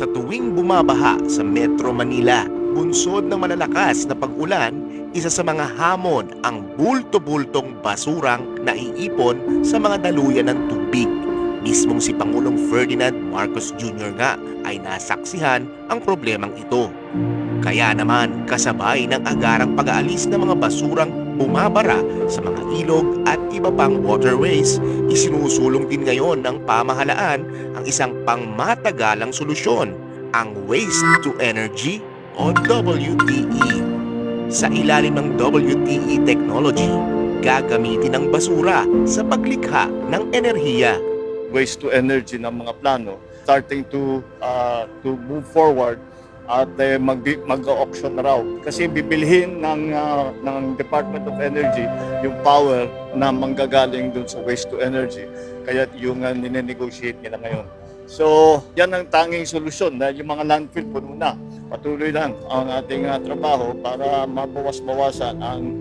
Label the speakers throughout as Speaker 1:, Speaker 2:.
Speaker 1: Sa tuwing bumabaha sa Metro Manila, bunsod ng malalakas na pag-ulan, isa sa mga hamon ang bulto-bultong basurang naiipon sa mga daluyan ng tubig. Mismong si Pangulong Ferdinand Marcos Jr. nga ay nasaksihan ang problemang ito. Kaya naman kasabay ng agarang pag-aalis ng mga basurang bumabara sa mga ilog at iba pang waterways, isinusulong din ngayon ng pamahalaan ang isang pangmatagalang solusyon, ang Waste to Energy o WTE. Sa ilalim ng WTE technology, gagamitin ang basura sa paglikha ng enerhiya.
Speaker 2: Waste to energy ng mga plano starting to move forward at mag-auction na raw kasi bibilhin ng Department of Energy yung power na manggagaling dun sa waste to energy, kaya yung ninenegotiate nila ngayon. So yan ang tanging solusyon dahil yung mga landfill puno na. Patuloy lang ang ating trabaho para mabawas-bawasan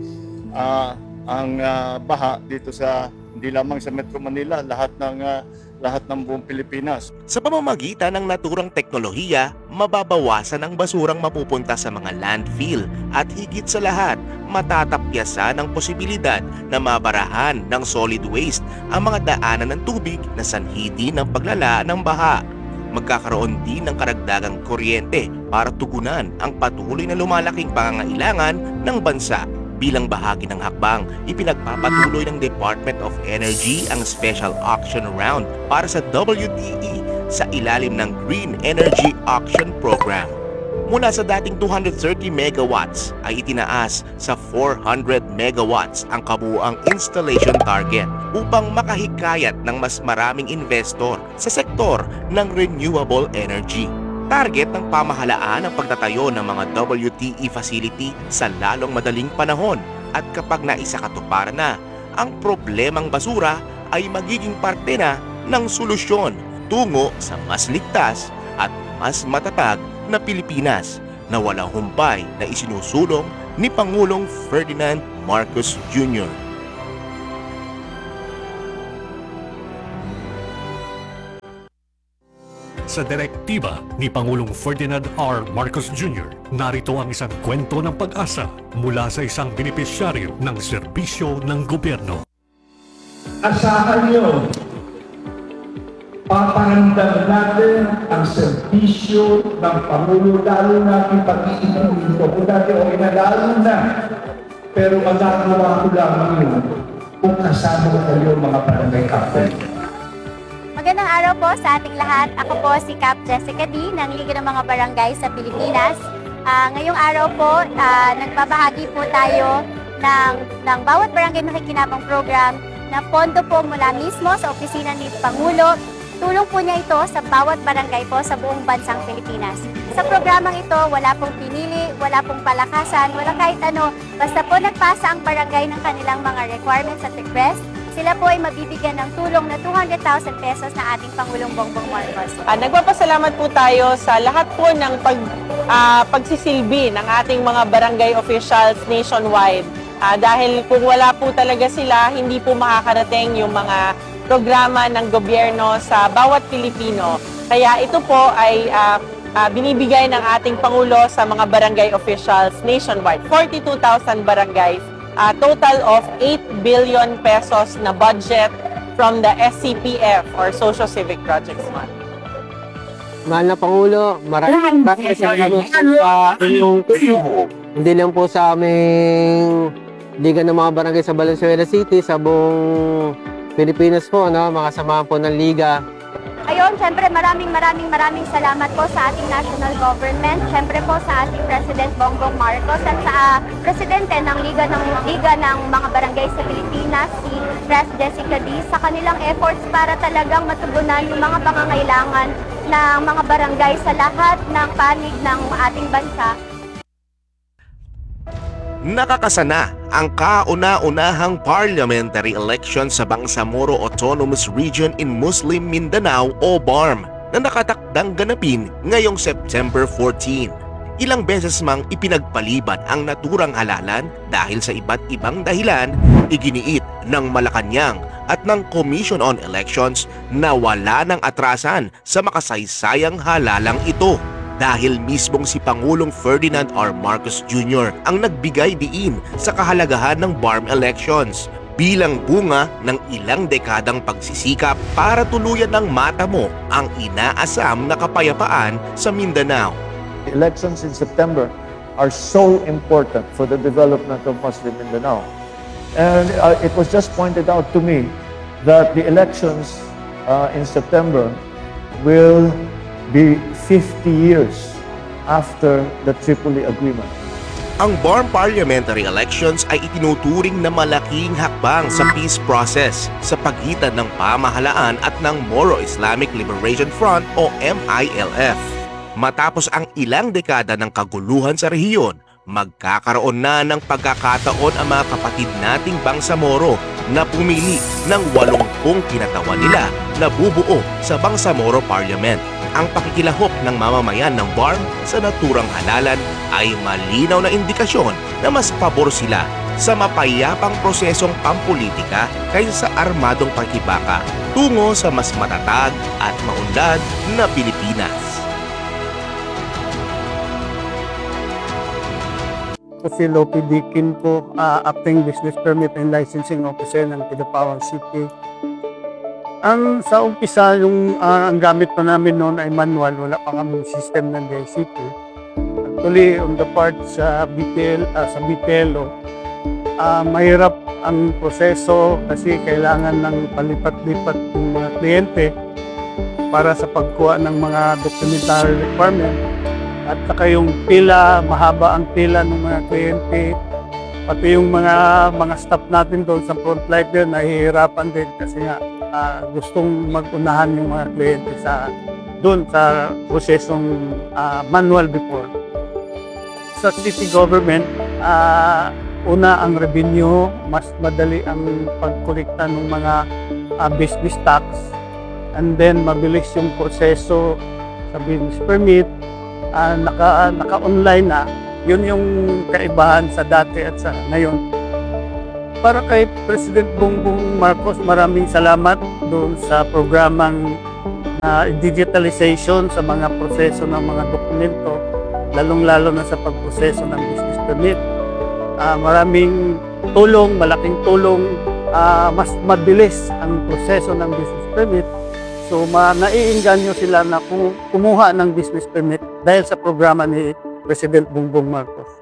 Speaker 2: ang baha dito sa hindi lamang sa Metro Manila, lahat ng buong Pilipinas.
Speaker 1: Sa pamamagitan ng naturang teknolohiya, mababawasan ang basurang mapupunta sa mga landfill at higit sa lahat, matatapyasan ang posibilidad na mabarahan ng solid waste ang mga daanan ng tubig na sanhi din ng paglala ng baha. Magkakaroon din ng karagdagang kuryente para tugunan ang patuloy na lumalaking pangangailangan ng bansa. Bilang bahagi ng hakbang, ipinagpapatuloy ng Department of Energy ang special auction round para sa WTE sa ilalim ng Green Energy Auction Program. Mula sa dating 230 megawatts ay itinaas sa 400 megawatts ang kabuuang installation target upang makahikayat ng mas maraming investor sa sektor ng renewable energy. Target ng pamahalaan ang pagtatayo ng mga WTE facility sa lalong madaling panahon at kapag naisakatuparan na, ang problemang basura ay magiging parte na ng solusyon tungo sa mas ligtas at mas matatag na Pilipinas na walang humpay na isinusulong ni Pangulong Ferdinand Marcos Jr.
Speaker 3: Sa direktiba ni Pangulong Ferdinand R. Marcos Jr., narito ang isang kwento ng pag-asa mula sa isang benepisyaryo ng serbisyo ng gobyerno.
Speaker 4: Asahan nyo, paparamdam natin ang serbisyo ng Pangulo, lalo natin pag-iibig dito. Kung dati okay na, lalo na. Pero magagawa ko lang yun kung kasama kayo mga barangay captain.
Speaker 5: Magandang araw po sa ating lahat. Ako po si Cap Jessica D. ng Liga ng mga Barangay sa Pilipinas. Ngayong araw po, nagbabahagi po tayo ng bawat barangay makikinabang program na pondo po mula mismo sa opisina ni Pangulo. Tulong po niya ito sa bawat barangay po sa buong bansang Pilipinas. Sa programang ito, wala pong pinili, wala pong palakasan, wala kahit ano. Basta po nagpasa ang barangay ng kanilang mga requirements at request, sila po ay mabibigyan ng tulong na 200,000 pesos na ating Pangulong Bongbong Marcos.
Speaker 6: Nagpapasalamat po tayo sa lahat po ng pagsisilbi ng ating mga barangay officials nationwide. Dahil kung wala po talaga sila, hindi po makakarating yung mga programa ng gobyerno sa bawat Pilipino. Kaya ito po ay binibigay ng ating Pangulo sa mga barangay officials nationwide. 42,000 barangays. Total of 8 billion pesos na budget from the SCPF or Social Civic Projects Fund.
Speaker 7: Mahal na Pangulo, maraming salamat sa inyong tulong. Hindi lang po sa aming Liga ng mga Barangay sa Valenzuela City, sa buong Pilipinas po, mga samahan po ng Liga.
Speaker 5: Ayun, syempre maraming salamat po sa ating national government, syempre po sa ating President Bongbong Marcos at sa Presidente ng Liga ng mga Barangay sa Pilipinas, si Pres Jessica D, sa kanilang efforts para talagang matugunan yung mga pangangailangan ng mga barangay sa lahat ng panig ng ating bansa.
Speaker 1: Nakakasana ang kauna-unahang parliamentary election sa Bangsamoro Autonomous Region in Muslim Mindanao o BARM na nakatakdang ganapin ngayong September 14. Ilang beses mang ipinagpaliban ang naturang halalan dahil sa iba't ibang dahilan, iginiit ng Malacanang at ng Commission on Elections na wala ng atrasan sa makasaysayang halalang ito. Dahil mismong si Pangulong Ferdinand R. Marcos Jr. ang nagbigay diin sa kahalagahan ng BARM elections bilang bunga ng ilang dekadang pagsisikap para tuluyan ng matamo ang inaasam na kapayapaan sa Mindanao.
Speaker 2: The elections in September are so important for the development of Muslim Mindanao. And it was just pointed out to me that the elections in September will be 50 years after the Tripoli Agreement.
Speaker 1: Ang BARM parliamentary elections ay itinuturing na malaking hakbang sa peace process sa pagitan ng pamahalaan at ng Moro-Islamic Liberation Front o MILF. Matapos ang ilang dekada ng kaguluhan sa rehiyon, magkakaroon na ng pagkakataon ang mga kapatid nating Bangsamoro na pumili ng 80 kinatawan nila na bubuo sa Bangsamoro Parliament. Ang pakikilahok ng mamamayan ng BARM sa naturang halalan ay malinaw na indikasyon na mas pabor sila sa mapayapang prosesong pampolitika kaysa sa armadong pakibaka tungo sa mas matatag at maunlad na Pilipinas.
Speaker 8: Si Lopi Dikin po, acting business permit and licensing officer ng Kidapawan City. Sa umpisa, ang gamit pa namin noon ay manual, wala pa kami system ng DICT. Actually, on the part sa BPLO, mahirap ang proseso kasi kailangan ng palipat-lipat ng mga kliyente para sa pagkuha ng mga documentary requirement. At saka yung pila, mahaba ang pila ng mga kliyente. Pati yung mga staff natin doon sa frontline din, nahihirapan din kasi nga gustong mag-unahan yung mga kliyente doon sa prosesong manual before. Sa city government, una ang revenue, mas madali ang pagkolekta ng mga business tax, and then mabilis yung proseso sa business permit, naka-online na. Yun yung kaibahan sa dati at sa ngayon. Para kay President Bongbong Marcos, maraming salamat doon sa programang digitalization sa mga proseso ng mga dokumento, lalong-lalo na sa pagproseso ng business permit. Maraming tulong, malaking tulong, mas mabilis ang proseso ng business permit. So, naiinganyo sila na kumuha ng business permit dahil sa programa ni President Bongbong Marcos.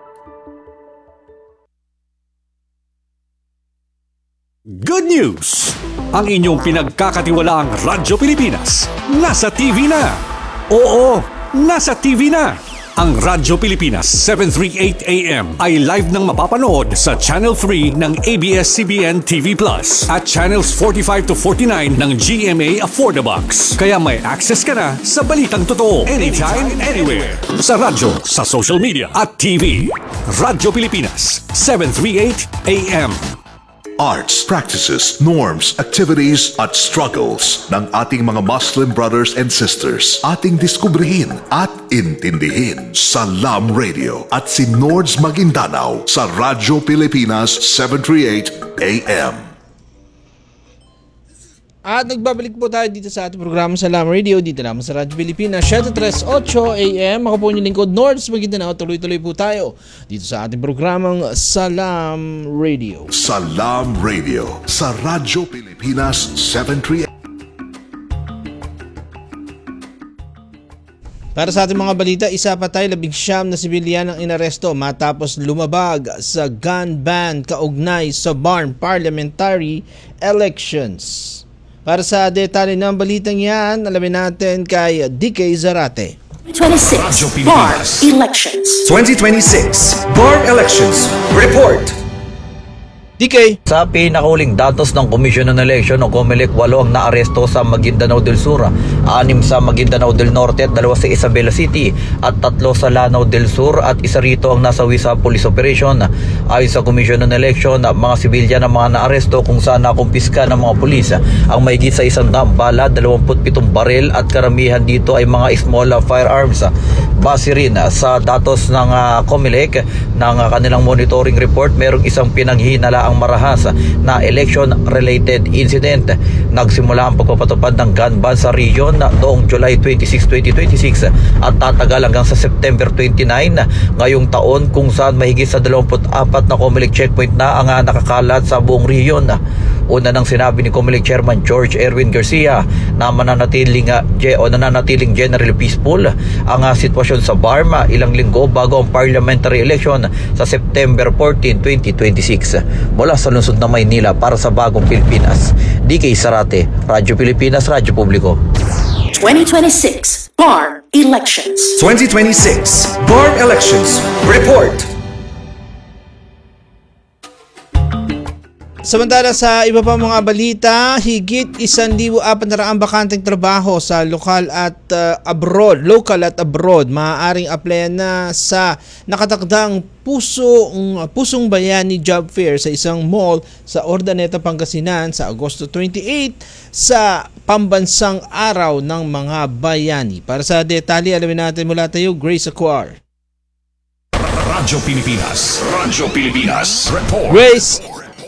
Speaker 3: Good news! Ang inyong pinagkakatiwalaang Radyo Pilipinas nasa TV na! Oo, nasa TV na! Ang Radyo Pilipinas 738 AM ay live nang mapapanood sa Channel 3 ng ABS-CBN TV Plus at Channels 45 to 49 ng GMA Affordabox. Kaya may access ka na sa balitang totoo anytime, anywhere. Sa radyo, sa social media at TV. Radyo Pilipinas 738 AM.
Speaker 9: Arts, practices, norms, activities at struggles ng ating mga Muslim brothers and sisters. Ating diskubrihin at intindihin sa LAM Radio at si Nords Maguindanao sa Radyo Pilipinas 738 AM.
Speaker 10: At nagbabalik po tayo dito sa ating programa sa LAM Radio, dito naman sa Radyo Pilipinas, 738 AM. Ako po yung lingkod, Nords Maguindanao. Tuloy-tuloy po tayo dito sa ating programang sa LAM Radio.
Speaker 9: Sa LAM Radio, sa Radyo Pilipinas 738.
Speaker 10: Para sa ating mga balita, isa patay, 19 na sibilyan ang inaresto matapos lumabag sa gun ban kaugnay sa BARM parliamentary elections. Para sa detalye ng balitang yan, alamin natin kay DK Zarate.
Speaker 11: 26 BARM Elections 2026 BARM Elections Report.
Speaker 10: DK.
Speaker 12: Sa pinakahuling datos ng Commission on Election o COMELEC, 8 ang naaresto sa Maguindanao del Sur, 6 sa Maguindanao del Norte at 2 sa Isabela City at 3 sa Lanao del Sur at isa rito ang nasawi sa police operation. Ayon sa Commission on Election, mga sibilyan ang mga naaresto kung saan nakumpiska ng mga pulis ang mahigit sa 100 bala, 27 baril at karamihan dito ay mga small firearms. Base rin sa datos ng COMELEC ng kanilang monitoring report, merong isang pinanghinala ang marahas na election-related incident. Nagsimula ang pagpapatupad ng gun ban sa region noong July 26, 2026 at tatagal hanggang sa September 29 ngayong taon, kung saan mahigit sa 24 na COMELEC checkpoint na ang nakakalat sa buong region. Una nang sinabi ni COMELEC Chairman George Erwin Garcia na nananatiling generally peaceful ang sitwasyon sa BARM ilang linggo bago ang parliamentary election sa September 14, 2026. Mula sa lungsod ng Maynila para sa Bagong Pilipinas, DK Sarate, Radyo Pilipinas, Radyo Publiko.
Speaker 11: 2026 BAR Elections. 2026 BAR Elections Report.
Speaker 10: Samantala sa iba pa mga balita, higit 1,400 bakanteng trabaho sa local at abroad, maaaring applyan na sa nakatakdang Pusong Bayani Job Fair sa isang mall sa Urdaneta, Pangasinan sa Agosto 28 sa Pambansang Araw ng Mga Bayani. Para sa detalye, alamin natin mula tayo, Grace Acuar.
Speaker 3: Radyo Pilipinas Report.
Speaker 10: Grace!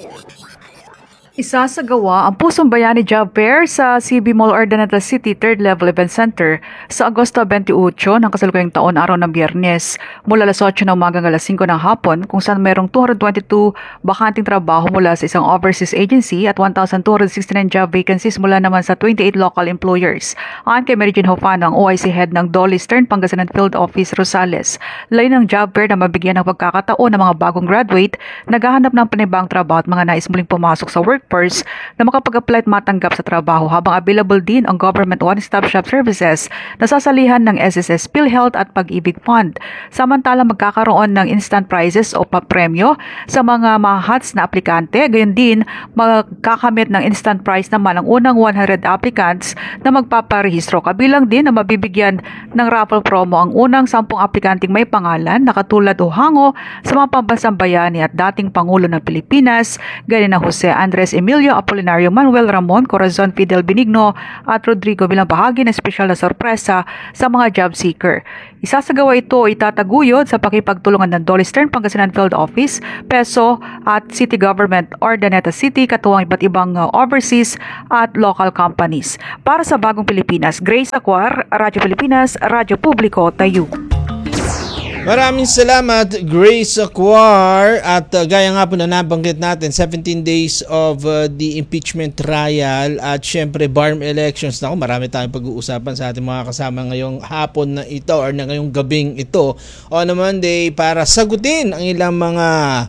Speaker 13: Isasagawa ang Pusong Bayani Job Fair sa CB Mall Urdaneta City 3rd Level Event Center sa Agosto 28 ng kasalukuyang taon, araw ng Biyernes, mula alas 8 ng umaga hanggang alas 5 ng hapon, kung saan mayroong 222 bakanting trabaho mula sa isang overseas agency at 1,269 job vacancies mula naman sa 28 local employers. Ayon kay Mary Jane Hofan, ang OIC Head ng Dolly Stern Pangasinan Field Office Rosales, layo ng job fair na mabigyan ng pagkakataon ng mga bagong graduate, naghahanap ng panibang trabaho at mga nais muling pumasok sa workforce na makapag-apply at matanggap sa trabaho, habang available din ang government one-stop shop services na sasalihan ng SSS PhilHealth at Pag-ibig Fund. Samantala, magkakaroon ng instant prizes o papremyo sa mga mahats na aplikante. Gayon din, magkakamit ng instant prize naman ang unang 100 applicants na magpaparehistro. Kabilang din na mabibigyan ng raffle promo ang unang 10 aplikanting may pangalan na katulad o hango sa mga pambansang bayani at dating Pangulo ng Pilipinas, gaya na Jose Andres Emilio Apolinario Manuel Ramon Corazon Fidel Benigno at Rodrigo bilang bahagi ng espesyal na sorpresa sa mga job seeker. Isasagawa ito o itataguyod sa pakipagtulungan ng Dolly Stern Pangasinan Field Office, PESO at City Government Urdaneta City, katuwang iba't ibang overseas at local companies. Para sa Bagong Pilipinas, Grace Acuar, Radyo Pilipinas, Radyo Publiko, Tayo.
Speaker 10: Maraming salamat, Grace Acuar. At gaya nga po na nabanggit natin, 17 days of the impeachment trial at syempre BARM elections. Naku, marami tayong pag-uusapan sa ating mga kasama ngayong hapon na ito or na ngayong gabing ito on a Monday para sagutin ang ilang mga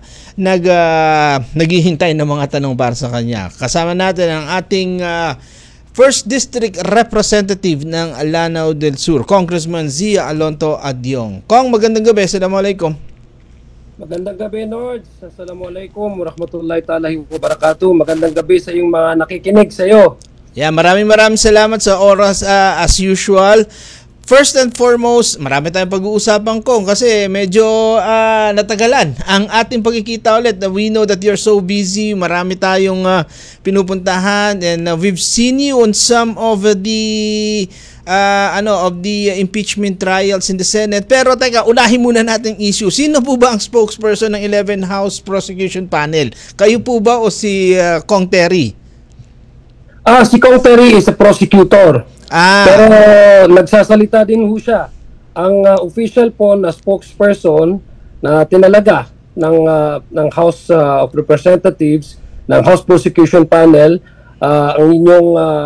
Speaker 10: naghihintay na mga tanong para sa kanya. Kasama natin ang ating First District Representative ng Lanao del Sur, Congressman Zia Alonto Adyong. Kong, magandang gabi. Assalamualaikum.
Speaker 14: Magandang gabi, Nords. Assalamualaikum warahmatullahi ta'ala wa barakatuh. Magandang gabi sa iyong mga nakikinig sa iyo.
Speaker 10: Yeah, maraming salamat sa oras as usual. First and foremost, marami tayong pag-uusapan ko kasi medyo natagalan ang ating pagkikita ulit. We know that you're so busy. Marami tayong pinupuntahan and we've seen you on some of the impeachment trials in the Senate. Pero teka, unahin muna natin issue. Sino po ba ang spokesperson ng 11 House Prosecution Panel? Kayo po ba o si Kong Terry?
Speaker 14: Si Kong Terry is a prosecutor. Pero nagsasalita din ho siya. Ang official po na spokesperson na tinalaga ng House of Representatives, ng House Prosecution Panel, ang inyong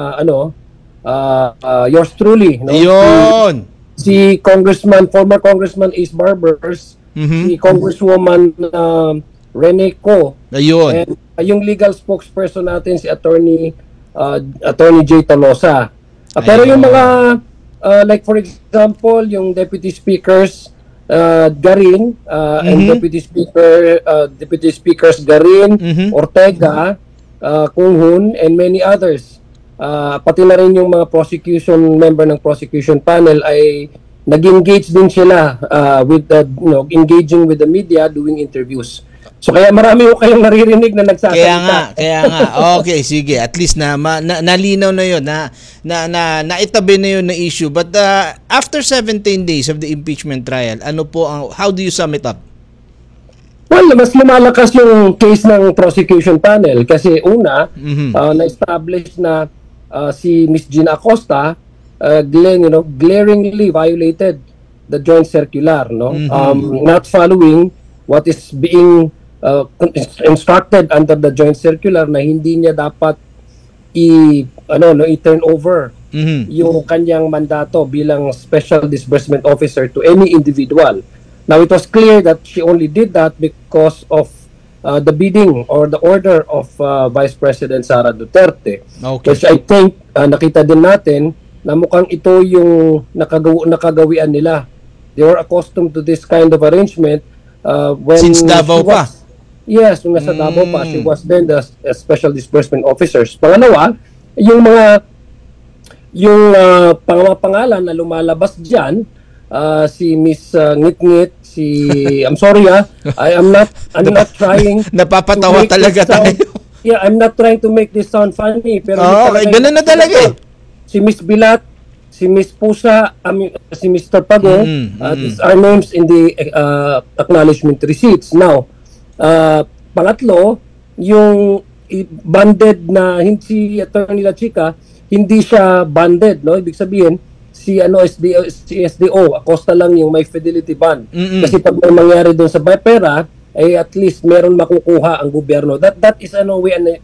Speaker 14: yours truly, no?
Speaker 10: Yun.
Speaker 14: Si former Congressman Ace Barbers, si Congresswoman Rene Co.
Speaker 10: Ayun.
Speaker 14: And yung legal spokesperson natin si Attorney J. Tolosa. Pero yung mga like for example yung Deputy Speakers Garin and Deputy Speakers Garin, Ortega, Kunghun and many others, pati na rin yung mga member ng prosecution panel ay nag-engage din sila with engaging with the media, doing interviews. So kaya marami ko kayong naririnig na nagsasalita.
Speaker 10: Kaya nga. Okay, sige. At least nalinaw na 'yon, naitabi na 'yon na issue. But after 17 days of the impeachment trial, how do you sum it up?
Speaker 14: Well, mas lumalakas yung case ng prosecution panel kasi una, na-establish na si Ms. Gina Acosta glaringly violated the joint circular, no? Not following what is being instructed under the joint circular na hindi niya dapat i-turn over yung kanyang mandato bilang special disbursement officer to any individual. Now, it was clear that she only did that because of the bidding or the order of Vice President Sara Duterte.
Speaker 10: Okay.
Speaker 14: Which I think nakita din natin na mukhang ito yung nakagawian nila. They were accustomed to this kind of arrangement when
Speaker 10: Since Davao
Speaker 14: she
Speaker 10: pa.
Speaker 14: Yes, nung nasa Davao pa, she was then the special disbursement officers. Pangalawa, yung pangalan na lumalabas diyan, si Miss Ngit-Ngit, I'm sorry I'm not trying
Speaker 10: Napapatawa talaga tayo.
Speaker 14: Yeah, I'm not trying to make this sound funny, pero
Speaker 10: ganun na talaga.
Speaker 14: Si Miss Bilat, si Miss Pusa, si Mr. Pagong, these are names in the acknowledgement receipts. Now, pangatlo, yung banded na si Attorney La Chica, hindi siya banded, no? Ibig sabihin, si SDO, Acosta lang yung may fidelity bond. Kasi pag may mangyari doon sa pera, ay at least meron makukuha ang gobyerno. That is an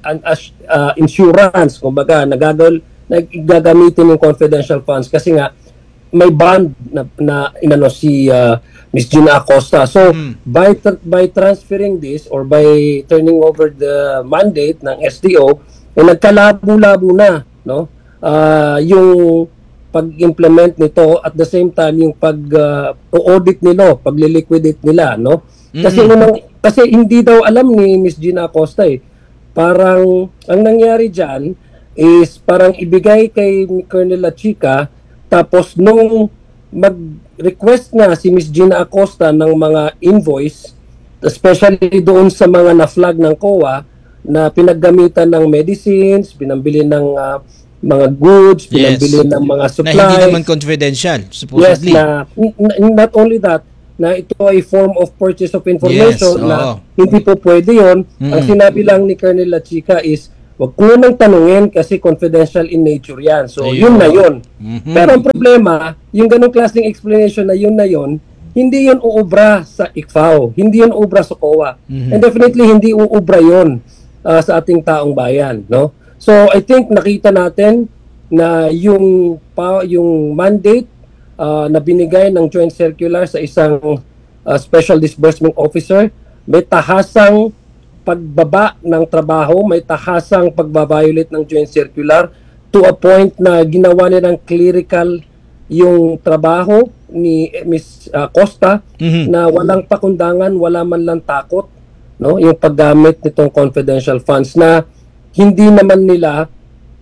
Speaker 14: insurance, kumbaga, nagagamitin yung confidential funds kasi nga may bond na si Ms. Gina Acosta. So, by transferring this or by turning over the mandate ng SDO, nagkalabo-labo na, no? Yung pag-implement nito at the same time yung pag-audit nila, pag-liquidate nila, no? Kasi hindi daw alam ni Ms. Gina Acosta Parang ang nangyari diyan is parang ibigay kay Colonel La Chica tapos nung mag-request na si Ms. Gina Acosta ng mga invoice, especially doon sa mga na-flag ng COA na pinaggamitan ng medicines, pinambili ng mga goods, pinambili ng mga supplies.
Speaker 10: Na hindi naman confidential, supposedly.
Speaker 14: Yes, not only that, na ito ay form of purchase of information na hindi po pwede yun. Ang sinabi lang ni Colonel La Chica is, wag ko nang tanungin kasi confidential in nature yan. So, yun na yun. Pero ang problema, yung ganong klaseng explanation na yun, hindi yun uubra sa ICFAO. Hindi yun uubra sa COA. And definitely, hindi uubra yun sa ating taong bayan, no? So, I think nakita natin na yung mandate na binigay ng joint circular sa isang special disbursement officer, may tahasang pagbaba ng trabaho, may tahasang pagbabiolate ng joint circular to a point na ginawa nilang clerical yung trabaho ni Ms. Costa na walang pakundangan, wala man lang takot, no? Yung paggamit nitong confidential funds na hindi naman nila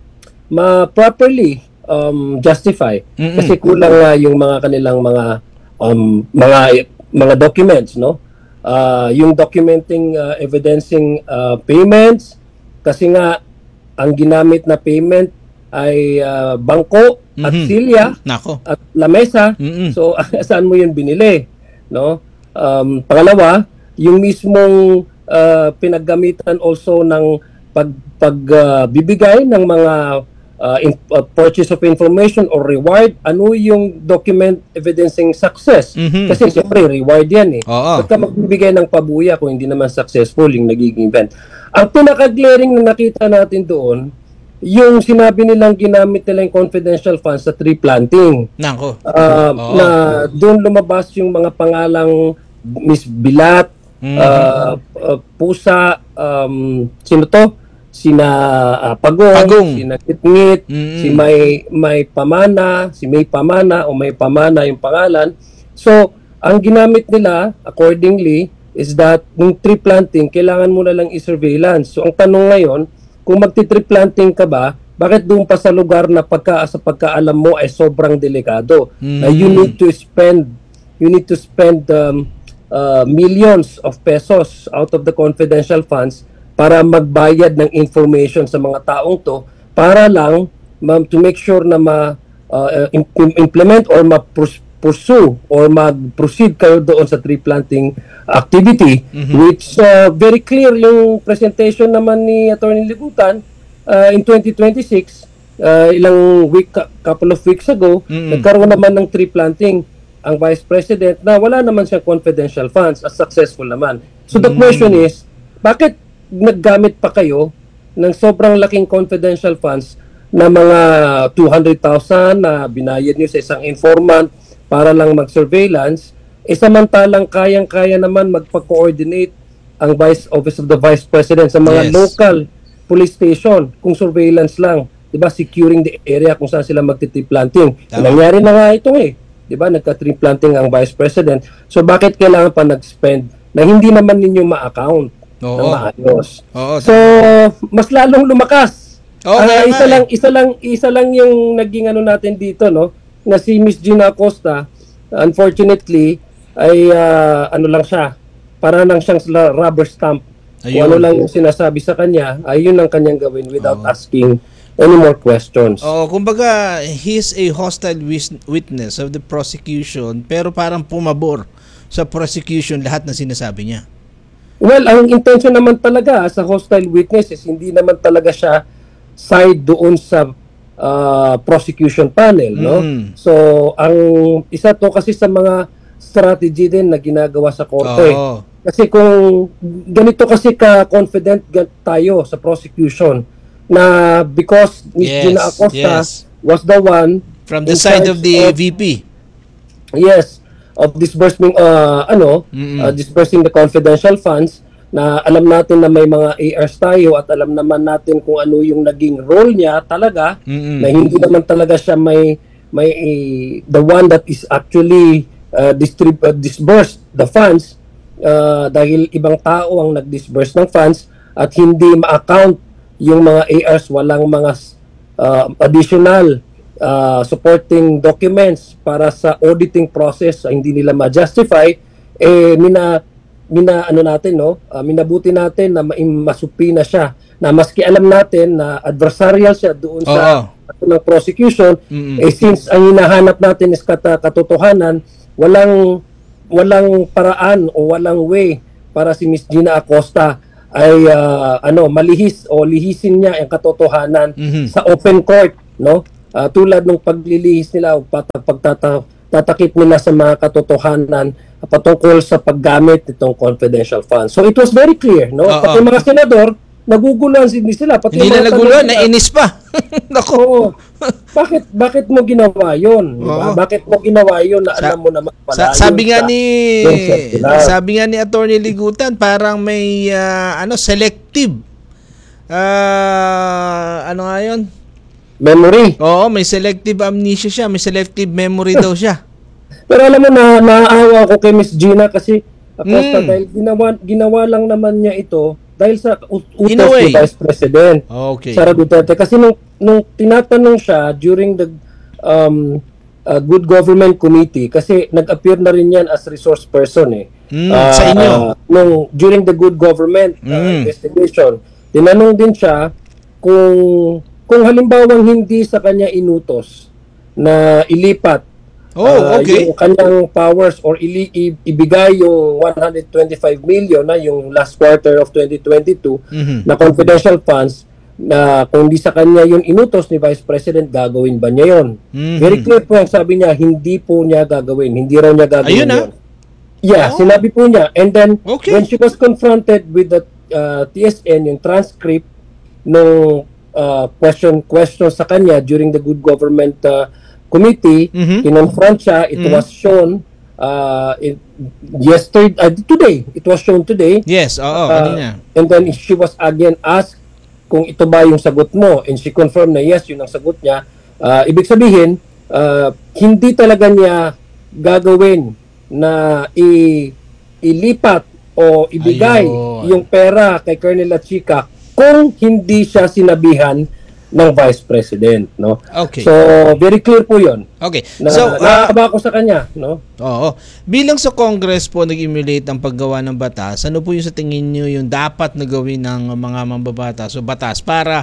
Speaker 14: properly justify kasi kulang yung mga kanilang mga documents, no? Yung documenting evidencing payments kasi nga ang ginamit na payment ay bangko at silya at lamesa. So saan mo yun binili, no? Pangalawa, yung mismong pinaggamitan also ng pagbibigay ng mga purchase of information or reward, ano yung document evidencing success? Kasi siyempre reward yan Pagka magbibigay ng pabuya kung hindi naman successful yung nagiging event. Ang pinaka-glaring na nakita natin doon, yung sinabi nilang ginamit nila yung confidential funds sa tree planting. Na doon lumabas yung mga pangalang Miss Bilat, Pusa, sino to? Sina Pagong, sina Ngit-Ngit, si May Pamana, si May Pamana o May Pamana yung pangalan. So, ang ginamit nila accordingly is that yung tree planting, kailangan mo na lang i-surveillance. So, ang tanong ngayon, kung magti-tree planting ka ba, bakit doon pa sa lugar na sa pagkaalam mo ay sobrang delikado? You need to spend millions of pesos out of the confidential funds para magbayad ng information sa mga taong to para lang to make sure na ma-implement or mag-pursue or mag-proceed kayo doon sa tree planting activity, which very clear yung presentation naman ni Attorney Ligutan in 2026, couple of weeks ago, nagkaroon naman ng tree planting ang Vice President na wala naman siyang confidential funds at successful naman. So the question is, bakit naggamit pa kayo ng sobrang laking confidential funds na mga 200,000 na binayad niyo sa isang informant para lang mag-surveillance, samantalang kayang-kaya naman magpa-coordinate ang Office of the Vice President sa mga local police station kung surveillance lang, 'di ba, securing the area kung saan sila magti-tree planting. Nangyari na nga ito di ba, nagka-tree planting ang Vice President. So bakit kailangan pa nag-spend na hindi naman ninyo ma-account ng maayos? So mas lalong lumakas. Isa lang yung naging natin dito, no, na si Miss Gina Acosta, unfortunately ay lang siya, para lang siyang rubber stamp. Kung ano lang yung sinasabi sa kanya, ay yun ang kanyang gawin without asking any more questions.
Speaker 10: Kumbaga, he's a hostile witness of the prosecution, pero parang pumabor sa prosecution lahat ng sinasabi niya.
Speaker 14: Well, ang intention naman talaga sa hostile witness is hindi naman talaga siya side doon sa prosecution panel, no? So, ang isa to kasi sa mga strategy din na ginagawa sa korte. Kasi kung ganito kasi ka-confident tayo sa prosecution, na because Ms. Gina Acosta was the one
Speaker 10: from the side of the VP.
Speaker 14: Yes, of disbursing disbursing the confidential funds, na alam natin na may mga ARs tayo at alam naman natin kung ano yung naging role niya talaga, na hindi naman talaga siya may the one that is actually disbursed the funds, dahil ibang tao ang nag-disburse ng funds at hindi ma-account yung mga ARs, walang mga additional supporting documents para sa auditing process, hindi nila ma-justify, minabuti natin na masupina siya, na maski alam natin na adversarial siya doon sa ng prosecution, since ang hinahanap natin is katotohanan, walang paraan o walang way para si Miss Gina Acosta ay malihis o lihisin niya ang katotohanan sa open court, no? Tulad ng paglilihis nila o pagtatakip nila sa mga katotohanan patungkol sa paggamit nitong confidential funds. So it was very clear, no? Pati mga senador naguguluhan sila, pati
Speaker 10: hindi na naguluhan, nainis pa.
Speaker 14: Nako. Bakit mo ginawa 'yon? Diba? Bakit mo ginawa 'yon na alam mo naman pala?
Speaker 10: Sabi nga ni Attorney Ligutan, parang may selective
Speaker 14: memory.
Speaker 10: May selective amnesia siya, may selective memory daw siya.
Speaker 14: Pero alam mo na naaawa ako kay Miss Gina kasi Acosta, dahil ginawa lang naman niya ito dahil sa utos ni Vice President Sara Duterte. Kasi nung tinatanong siya during the Good Government Committee, kasi nag-appear na rin yan as resource person
Speaker 10: sa inyo.
Speaker 14: During the Good Government investigation, tinanong din siya kung halimbawang hindi sa kanya inutos na ilipat yung kanyang powers or ibigay yung 125 million na yung last quarter of 2022 na confidential funds, na kung di sa kanya yung inutos ni Vice President, gagawin ba niya yun? Very clear po yung sabi niya, hindi po niya gagawin. Hindi raw niya gagawin yun. Yeah, sinabi po niya. And then, when she was confronted with the TSN, yung transcript ng question sa kanya during the Good Government Committee, kinonfront siya. It was shown today. It was shown today.
Speaker 10: Yes, kanina.
Speaker 14: And then she was again asked kung ito ba yung sagot mo, and she confirmed na yes, yun ang sagot niya. Ibig sabihin, hindi talaga niya gagawin na ilipat o ibigay yung pera kay Colonel Lachica kung hindi siya sinabihan ng Vice President, no? So, very clear po 'yon. Nakakaba ko sa kanya, no?
Speaker 10: Bilang sa Congress po nag-emulate ang paggawa ng batas, ano po yung sa tingin niyo yung dapat na gawin ng mga mambabatas o batas para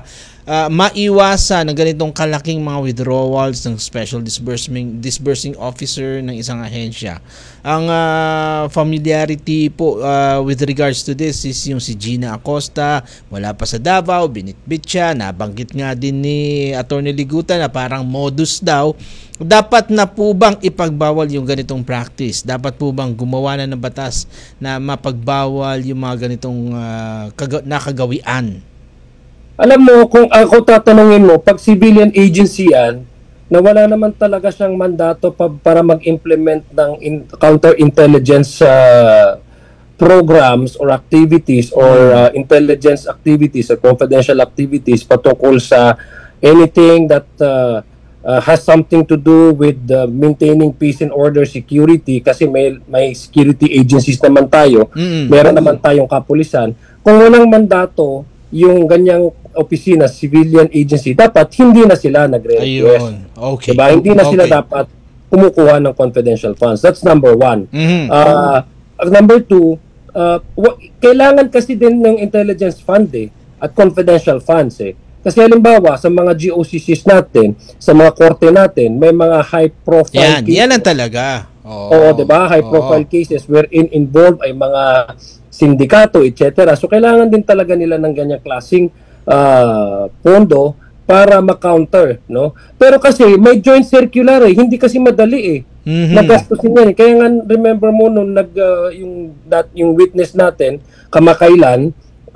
Speaker 10: maiwasan ng ganitong kalaking mga withdrawals ng special disbursing officer ng isang ahensya. Ang familiarity po with regards to this is yung si Gina Acosta, wala pa sa Davao, binitbit siya, nabanggit nga din ni Attorney Liguta na parang modus daw. Dapat na po bang ipagbawal yung ganitong practice? Dapat po bang gumawa na ng batas na mapagbawal yung mga ganitong nakagawian?
Speaker 14: Alam mo, kung ako tatanungin mo, pag civilian agency yan, na wala naman talaga siyang mandato para mag-implement ng counterintelligence programs or activities or intelligence activities or confidential activities patungkol sa anything that has something to do with maintaining peace and order, security, kasi may security agencies naman tayo, meron naman tayong kapulisan. Kung walang mandato yung ganyang opisina, civilian agency, dapat hindi na sila nagre-request.
Speaker 10: Ayun. Okay.
Speaker 14: Diba? Hindi na sila dapat kumukuha ng confidential funds. That's number one. Number two, kailangan kasi din ng intelligence fund at confidential funds Kasi halimbawa, sa mga GOCCs natin, sa mga korte natin, may mga high-profile cases.
Speaker 10: Yan ang talaga.
Speaker 14: Oo, diba? High-profile cases wherein involved ay mga sindikato, etc. So, kailangan din talaga nila ng ganyang klaseng pondo para ma-counter, no? Pero kasi, may joint circular hindi kasi madali nagastusin yan. Kaya nga, remember mo nung yung witness natin, kamakailan,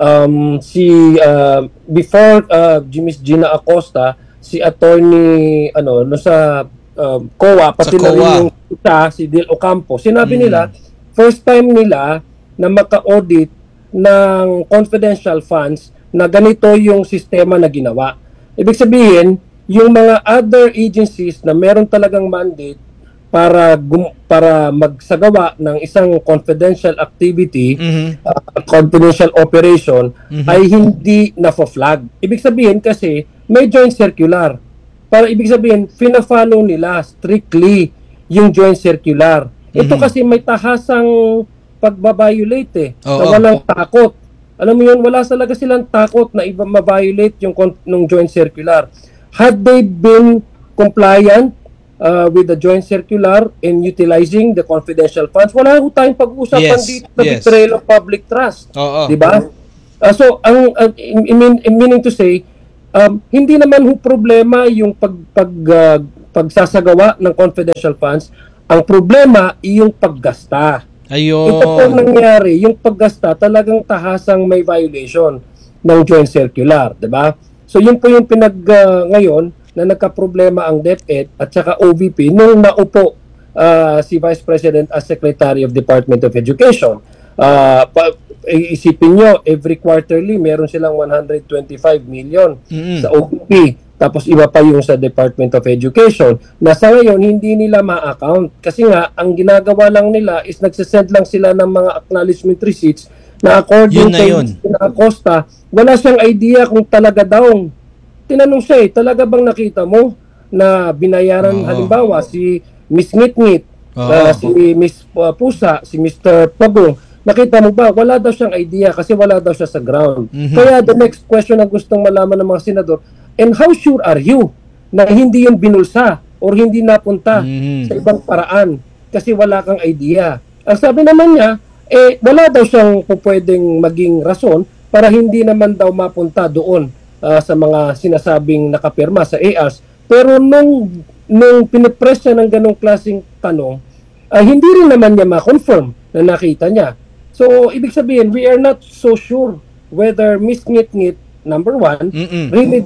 Speaker 14: before Miss Gina Acosta, si attorney sa COA, pati na rin yung si Dil Ocampo, sinabi nila, first time nila na maka-audit ng confidential funds na ganito yung sistema na ginawa. Ibig sabihin, yung mga other agencies na meron talagang mandate para magsagawa ng isang confidential activity, confidential operation, ay hindi na-flag. Ibig sabihin kasi, may joint circular. Para ibig sabihin, fina-follow nila strictly yung joint circular. Ito kasi may tahasang pagbabiolate na walang takot. Alam mo yun, wala talaga silang takot na ma-violate yung joint circular. Had they been compliant with the joint circular in utilizing the confidential funds, wala ho tayong pag-uusapan dito sa betrayal of public trust. Diba? So, meaning to say, hindi naman ho problema yung pagsasagawa ng confidential funds. Ang problema ay yung paggasta.
Speaker 10: Ayun.
Speaker 14: Ito po nangyari, yung paggasta talagang tahasang may violation ng joint circular, 'di ba? So yun po yung ngayon na nagka-problema ang DepEd at saka OVP nung naupo si Vice President as Secretary of Department of Education. Isipin nyo, every quarterly meron silang 125 million sa OVP. Tapos iba pa yung sa Department of Education na sa ngayon hindi nila ma-account. Kasi nga, ang ginagawa lang nila is nagsasend lang sila ng mga acknowledgement receipts na according kay Acosta, wala siyang idea kung talaga daw. Tinanong siya talaga bang nakita mo na binayaran halimbawa si Miss Ngit-Ngit, si Miss Pusa, si Mr. Pagong, nakita mo ba? Wala daw siyang idea kasi wala daw siya sa ground. Kaya the next question na gustong malaman ng mga senador, and how sure are you na hindi yung binulsa or hindi napunta sa ibang paraan kasi wala kang idea? Ang sabi naman niya, wala daw siyang pwedeng maging rason para hindi naman daw mapunta doon sa mga sinasabing nakapirma sa ARs. Pero nung pinipress niya ng ganong klaseng tanong, hindi rin naman niya ma-confirm na nakita niya. So, ibig sabihin, we are not so sure whether Miss Ngit-Ngit, number one, really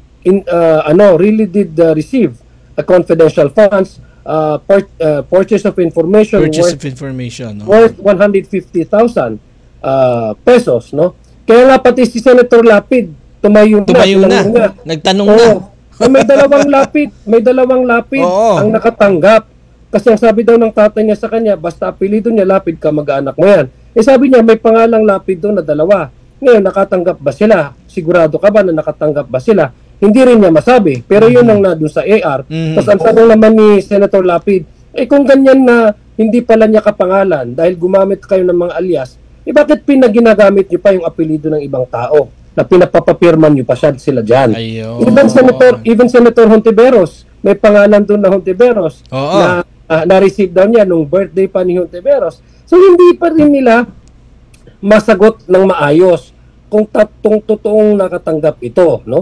Speaker 14: did receive a confidential funds, purchase of information worth 150,000 pesos, no? Kaya nga pati si Senator Lapid tumayo na.
Speaker 10: Nagtanong na.
Speaker 14: May dalawang lapid ang nakatanggap. Kasi ang sabi daw ng tatay niya sa kanya, basta apelido niya Lapid ka, mag-anak mo yan. Sabi niya, may pangalang Lapid doon na dalawa. Ngayon, nakatanggap ba sila? Sigurado ka ba na nakatanggap ba sila? Hindi rin niya masabi. Pero yun ang nandun sa AR. Tapos ang tanong naman ni Senator Lapid, kung ganyan na hindi pala niya kapangalan dahil gumamit kayo ng mga alias, bakit pinaginagamit niyo pa yung apelido ng ibang tao? na pinapapapirman nyo pa sila dyan.
Speaker 10: Ayun.
Speaker 14: Even Senator Hontiveros, may pangalan doon na Hontiveros
Speaker 10: Oo.
Speaker 14: na na-receive daw niya nung birthday pa ni Hontiveros. So hindi pa rin nila masagot ng maayos kung totoong nakatanggap ito, no?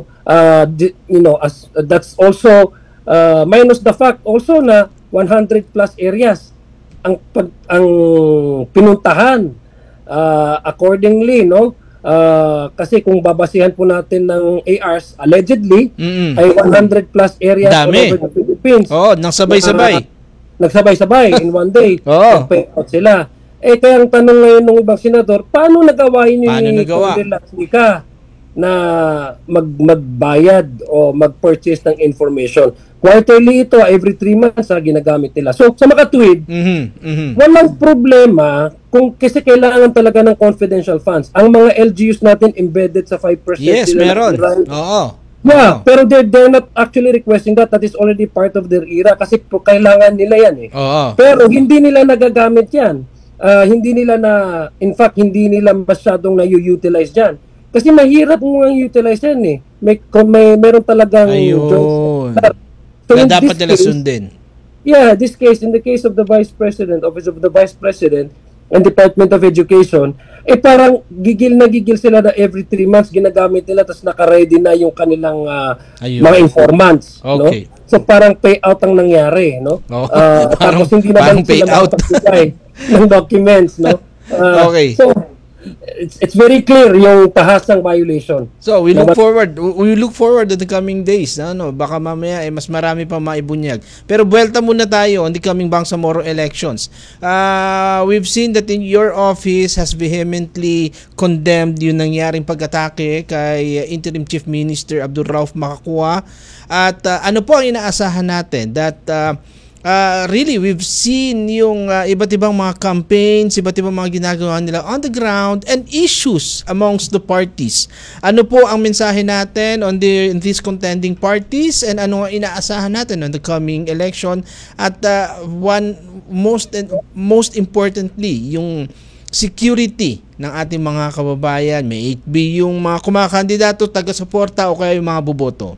Speaker 14: That's also minus the fact also na 100 plus areas ang pinuntahan accordingly, no? Kasi kung babasihan po natin ng ARs allegedly ay 100 plus areas all
Speaker 10: Dami.
Speaker 14: over the Philippines.
Speaker 10: Nang sabay-sabay.
Speaker 14: Nagsabay-sabay in one day. Nag-pay out sila. Kaya ang tanong ngayon ng ibang senador, paano nagawa ni Condela Sica na magbayad o mag-purchase ng information? Quarterly ito, every 3 months ginagamit nila. So, sa makatuwid, walang problema kasi kailangan talaga ng confidential funds. Ang mga LGUs natin embedded sa 5%.
Speaker 10: Yes, meron.
Speaker 14: Yeah, pero they're not actually requesting that. That is already part of their era kasi kailangan nila yan Pero hindi nila nagagamit yan. Hindi nila in fact, hindi nila masyadong na-utilize dyan. Kasi mahirap mo ang utilize yan meron talagang
Speaker 10: So na dapat nila sundin.
Speaker 14: Yeah, in the case of the Vice President, Office of the Vice President, and Department of Education, parang gigil sila na every 3 months ginagamit nila tapos naka-ready na yung kanilang mga informants.
Speaker 10: Okay.
Speaker 14: No? So parang payout ang nangyari. No? Tapos hindi naman sila makapagbigay ng documents. No?
Speaker 10: Okay.
Speaker 14: So, it's very clear yung tahasang violation.
Speaker 10: So we look forward to the coming days. Baka mamaya mas marami pa maibunyag. Pero buwelta muna tayo on the coming Bangsamoro elections. We've seen that in your office has vehemently condemned yung nangyaring pag-atake kay Interim Chief Minister Abdul Rauf Makakua. At ano po ang inaasahan natin that really, we've seen yung iba't ibang mga campaigns, iba't ibang mga ginagawa nila on the ground and issues amongst the parties. Ano po ang mensahe natin on these contending parties and ano ang inaasahan natin on the coming election? At most importantly, yung security ng ating mga kababayan. May 8B yung mga kumakandidato, taga-suporta o kaya yung mga boboto.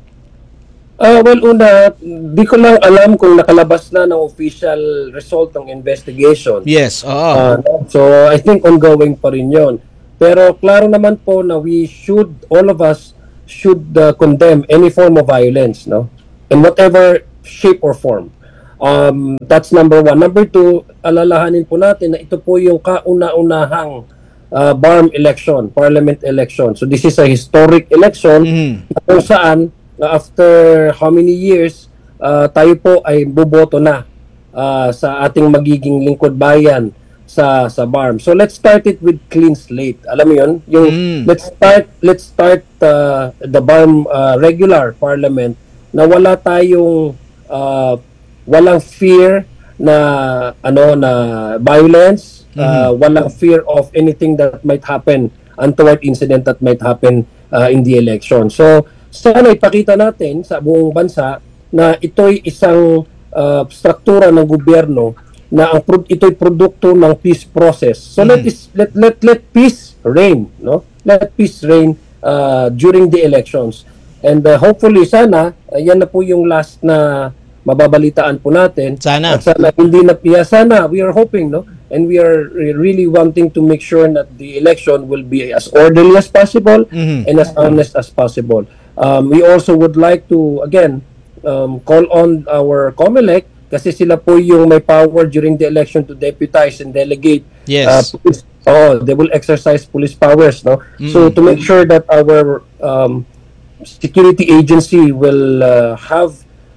Speaker 14: Una, di ko lang alam kung nakalabas na ng official result ng investigation.
Speaker 10: Yes,
Speaker 14: so, I think ongoing pa rin yun. Pero klaro naman po na all of us should condemn any form of violence, no? In whatever shape or form. That's number 1. Number 2, alalahanin po natin na ito po yung kauna-unahang BARM election, parliament election. So, this is a historic election kung saan after how many years tayo po ay boboto na sa ating magiging lingkod bayan sa BARM. So let's start it with clean slate. Alam mo 'yun? Yung let's start the BARM regular parliament na wala tayong walang fear na na violence, walang fear of anything that might happen, untoward incident that might happen in the election. So sana ipakita natin sa buong bansa na ito'y isang struktura ng gobyerno na ito'y produkto ng peace process. So let peace reign, no? Let peace reign during the elections. And hopefully sana yan na po yung last na mababalitaan po natin.
Speaker 10: Sana.
Speaker 14: At sana hindi na sana we are hoping, no? And we are really wanting to make sure that the election will be as orderly as possible and as honest as possible. We also would like to, again, call on our COMELEC kasi sila po yung may power during the election to deputize and delegate.
Speaker 10: Yes.
Speaker 14: They will exercise police powers, no? So to make sure that our security agency will have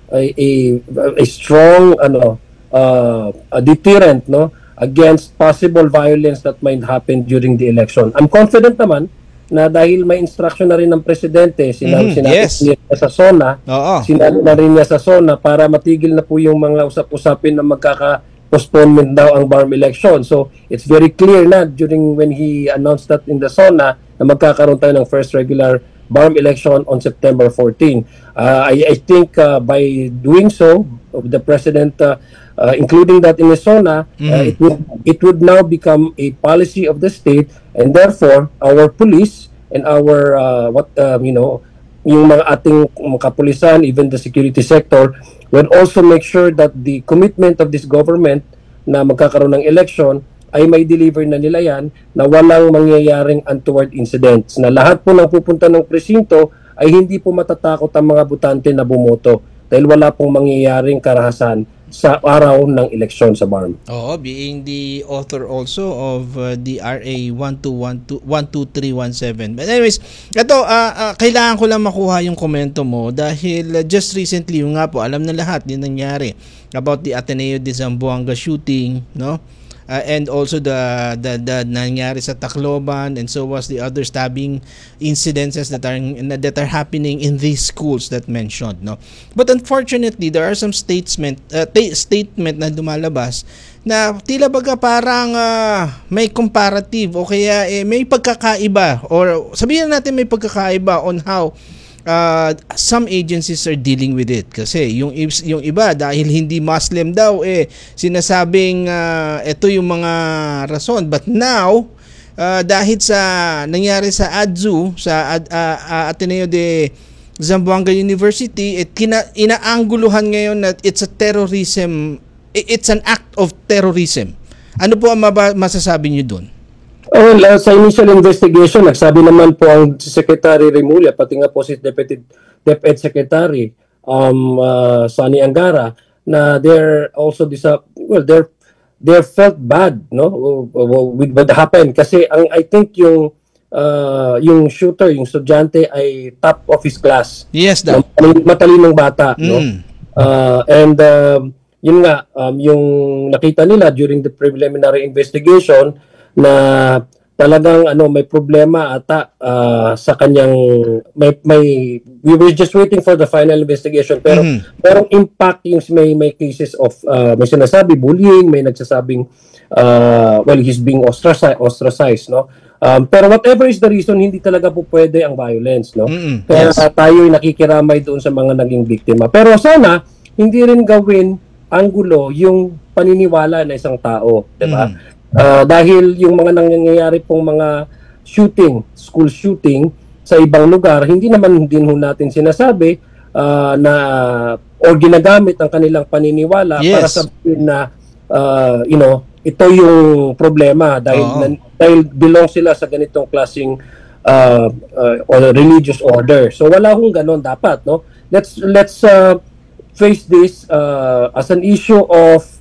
Speaker 14: a strong a deterrent, no, against possible violence that might happen during the election. I'm confident naman na dahil may instruction na rin ng presidente, sinabi niya sa SONA, sinabi na rin niya sa SONA para matigil na po yung mga usap-usapin na magkaka-postponement daw ang BARM election. So, it's very clear na during when he announced that in the SONA na magkakaroon tayo ng first regular BARM election on September 14. I think by doing so, the president including that in the SONA, it would now become a policy of the state, and therefore our police and our yung mga ating kapulisan, even the security sector, will also make sure that the commitment of this government na magkakaroon ng election ay may deliver na nila yan, na walang mangyayaring untoward incidents, na lahat po ng pupunta ng presinto ay hindi po matatakot ang mga botante na bumoto dahil wala pong mangyayaring karahasan sa araw ng eleksyon sa BARM.
Speaker 10: Oo, being the author also of the RA 12317. But anyways, ito, kailangan ko lang makuha yung komento mo dahil just recently, yung nga po, alam na lahat din nangyari about the Ateneo de Zamboanga shooting, no? And also the nangyari sa Tacloban, and so was the other stabbing incidences that are happening in these schools that mentioned, no. But unfortunately, there are some statement na lumalabas na tila baga parang may comparative o kaya may pagkakaiba, or sabihin natin may pagkakaiba on how some agencies are dealing with it. Kasi yung iba dahil hindi Muslim daw sinasabing ito yung mga rason, but now dahil sa nangyari sa ADZU, sa Ateneo de Zamboanga University, inaangguluhan ngayon na it's an act of terrorism. Ano po ang masasabi niyo doon?
Speaker 14: Well, sa initial investigation, nagsabi naman po ang Secretary Remulla, pati nga po si DepEd Secretary Sonny Angara, na they're also they felt bad, no, with what happened, kasi I think yung shooter, yung estudyante ay top of his class.
Speaker 10: Yes, daw.
Speaker 14: Matalinong bata, no. Yun nga, yung nakita nila during the preliminary investigation na talagang may problema ata sa kanyang we were just waiting for the final investigation, pero merong impact yung may cases of may sinasabi bullying, may nagsasabing he's being ostracized, no. Pero whatever is the reason, hindi talaga po pwede ang violence, no. Kaya tayo ay nakikiramay doon sa mga naging biktima, pero sana hindi rin gawin anggulo yung paniniwala na isang tao, di ba? Dahil yung mga nangyayari pong mga school shooting sa ibang lugar, hindi naman din natin sinasabi na or ginagamit ang kanilang paniniwala para sabihin na ito yung problema dahil belong sila sa ganitong klaseng religious order. So wala hong ganon dapat, no? Let's face this as an issue of